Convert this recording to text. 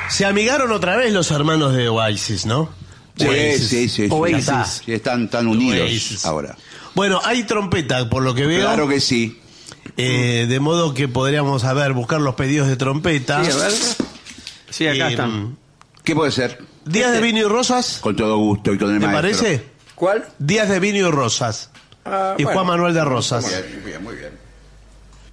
Se amigaron otra vez los hermanos de Oasis, ¿no? Sí. Oasis. Sí, están unidos Oasis. ahora. Bueno, hay trompeta, por lo que veo. Claro que sí. De modo que podríamos, buscar los pedidos de trompeta. Sí, a ver. Sí, acá están. ¿Qué puede ser? Días de vino y rosas. Con todo gusto y con el ¿Te maestro. parece? ¿Cuál? Días de vino y rosas. Y bueno. Juan Manuel de Rosas. Muy bien.